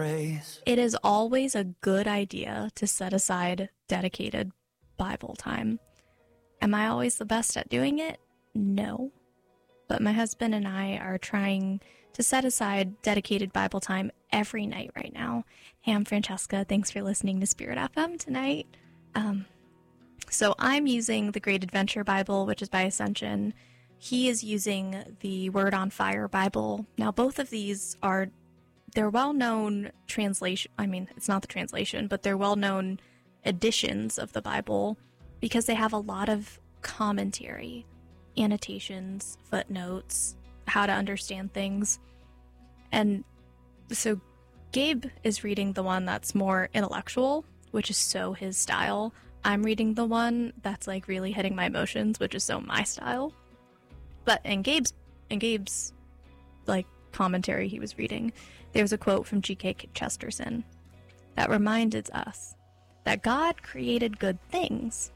It is always a good idea to set aside dedicated Bible time. Am I always the best at doing it? No. But my husband and I are trying to set aside dedicated Bible time every night right now. Hey, I'm Francesca. Thanks for listening to Spirit FM tonight. So I'm using the Great Adventure Bible, which is by Ascension. He is using the Word on Fire Bible. Now, both of these they're well-known translation. I mean, it's not the translation, but they're well-known editions of the Bible because they have a lot of commentary, annotations, footnotes, how to understand things. And so Gabe is reading the one that's more intellectual, which is so his style. I'm reading the one that's like really hitting my emotions, which is so my style. But in Gabe's like commentary he was reading, there's a quote from G.K. Chesterton that reminded us that God created good things.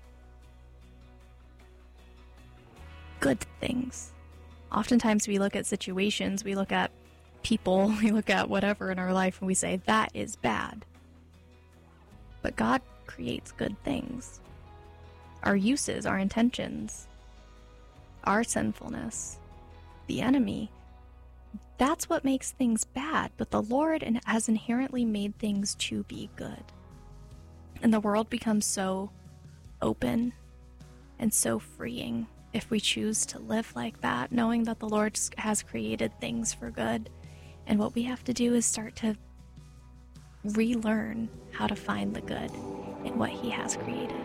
Good things. Oftentimes we look at situations, we look at people, we look at whatever in our life and we say, that is bad. But God creates good things. Our uses, our intentions, our sinfulness, the enemy, that's what makes things bad. But the Lord has inherently made things to be good. And the world becomes so open and so freeing if we choose to live like that, knowing that the Lord has created things for good. And what we have to do is start to relearn how to find the good in what He has created.